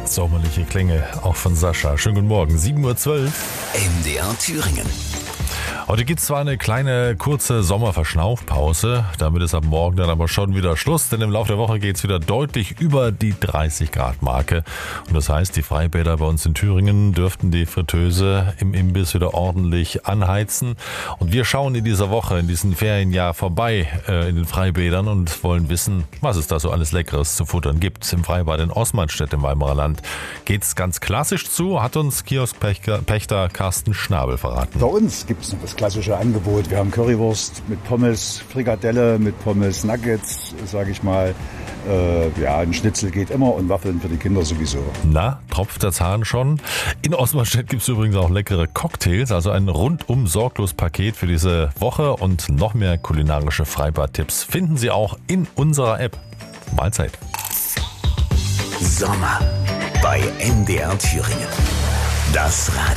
Sommerliche Klänge, auch von Sascha. Schönen guten Morgen, 7:12 Uhr. MDR Thüringen. Heute gibt es zwar eine kleine, kurze Sommerverschnaufpause, damit ist ab morgen dann aber schon wieder Schluss, denn im Laufe der Woche geht es wieder deutlich über die 30-Grad-Marke. Und das heißt, die Freibäder bei uns in Thüringen dürften die Fritteuse im Imbiss wieder ordentlich anheizen. Und wir schauen in dieser Woche, in diesem Ferienjahr vorbei in den Freibädern und wollen wissen, was es da so alles Leckeres zu futtern gibt. Im Freibad in Osmanstedt im Weimarer Land geht es ganz klassisch zu, hat uns Kioskpächter Carsten Schnabel verraten. Bei uns gibt es noch das klassische Angebot. Wir haben Currywurst mit Pommes, Frikadelle mit Pommes, Nuggets, sage ich mal. Ein Schnitzel geht immer und Waffeln für die Kinder sowieso. Na, tropft der Zahn schon? In Osmanstedt gibt es übrigens auch leckere Cocktails, also ein rundum sorglos Paket für diese Woche und noch mehr kulinarische Freibad-Tipps finden Sie auch in unserer App. Mahlzeit. Sommer bei MDR Thüringen. Das Radio.